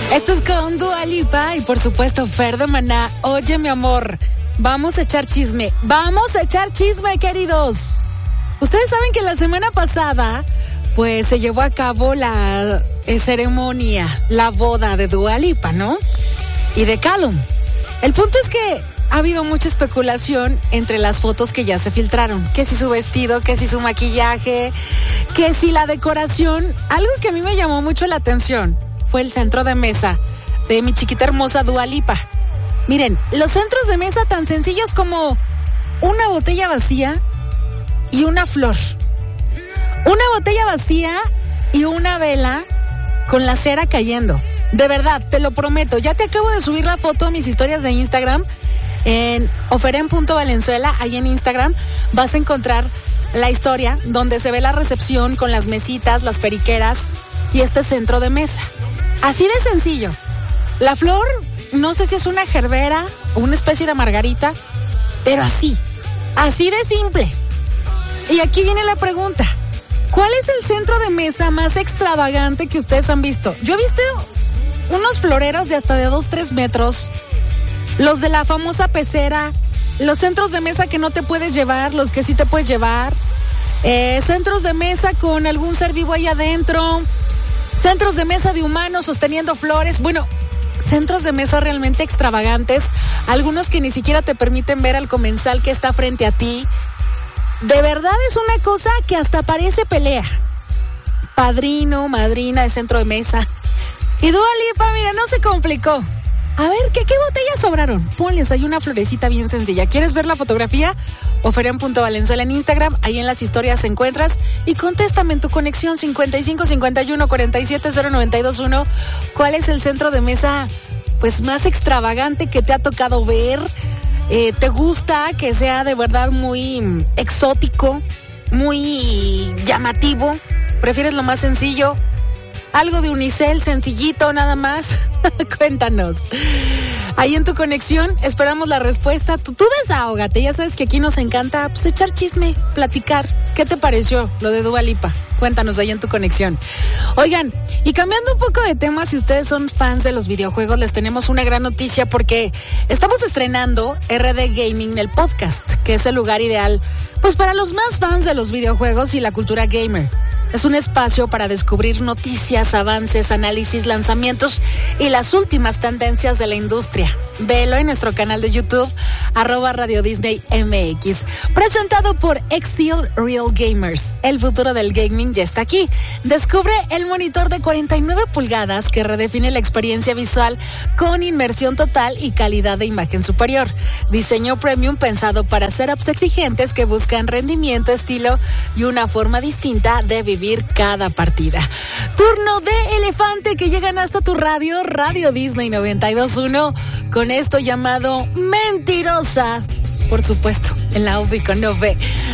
Esto es con Dua Lipa y por supuesto Fer de Maná. Oye, mi amor, vamos a echar chisme. Vamos a echar chisme, queridos. Ustedes saben que la semana pasada pues se llevó a cabo la ceremonia, la boda de Dua Lipa, ¿no? Y de Callum. El punto es que ha habido mucha especulación entre las fotos que ya se filtraron. Que si su vestido, que si su maquillaje, que si la decoración. Algo que a mí me llamó mucho la atención fue el centro de mesa de mi chiquita hermosa Dua Lipa. Miren, los centros de mesa tan sencillos como una botella vacía y una flor. Una botella vacía y una vela con la cera cayendo. De verdad, te lo prometo. Ya te acabo de subir la foto a mis historias de Instagram. En oferen.valenzuela, ahí en Instagram, vas a encontrar la historia donde se ve la recepción con las mesitas, las periqueras y este centro de mesa. Así de sencillo. La flor, no sé si es una gerbera o una especie de margarita, pero así de simple. Y aquí viene la pregunta. ¿Cuál es el centro de mesa más extravagante que ustedes han visto? Yo he visto unos floreros de hasta de 2-3 metros, los de la famosa pecera, los centros de mesa que no te puedes llevar, los que sí te puedes llevar, centros de mesa con algún ser vivo ahí adentro, centros de mesa de humanos sosteniendo flores. Bueno, centros de mesa realmente extravagantes, algunos que ni siquiera te permiten ver al comensal que está frente a ti. De verdad es una cosa que hasta parece pelea. Padrino, madrina de centro de mesa. Y Dua Lipa, mira, no se complicó. A ver, ¿qué botellas sobraron? Ponles ahí una florecita bien sencilla. ¿Quieres ver la fotografía? Oferen.valenzuela en Instagram, ahí en las historias encuentras. Y contéstame en tu conexión 55 51 47 0921. ¿Cuál es el centro de mesa pues más extravagante que te ha tocado ver? ¿Te gusta que sea de verdad muy exótico, muy llamativo? ¿Prefieres lo más sencillo? ¿Algo de unicel, sencillito, nada más? Cuéntanos. Ahí en tu conexión esperamos la respuesta. Tú desahógate, ya sabes que aquí nos encanta pues, echar chisme, platicar. ¿Qué te pareció lo de Dua Lipa? Cuéntanos ahí en tu conexión. Oigan, y cambiando un poco de tema, si ustedes son fans de los videojuegos, les tenemos una gran noticia porque estamos estrenando RD Gaming, el podcast, que es el lugar ideal pues para los más fans de los videojuegos y la cultura gamer. Es un espacio para descubrir noticias, avances, análisis, lanzamientos y las últimas tendencias de la industria. Velo en nuestro canal de YouTube, @RadioDisneyMX. Presentado por Exil Real Gamers. El futuro del gaming ya está aquí. Descubre el monitor de 49 pulgadas que redefine la experiencia visual con inmersión total y calidad de imagen superior. Diseño premium pensado para setups exigentes que buscan rendimiento, estilo y una forma distinta de vivir cada partida. Turno de elefante que llegan hasta tu radio, Radio Disney 92.1, con esto llamado Mentirosa. Por supuesto, en la Audicon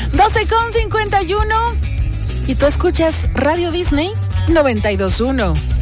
12:51. Y tú escuchas Radio Disney 92.1.